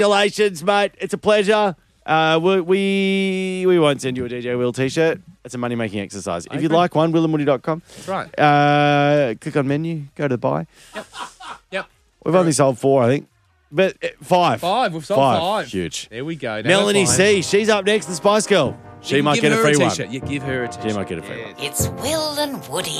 Congratulations, mate. It's a pleasure. We won't send you a DJ Will t-shirt. It's a money-making exercise. If you'd like one, willandwoody.com. That's right. Click on menu, go to buy. Yep. We've only sold 4, I think. But 5. 5. We've sold 5. Huge. There we go. Now Melanie C. She's up next, the Spice Girl. She might get a free one. You give her a t-shirt. She might get a free one. It's Will and Woody.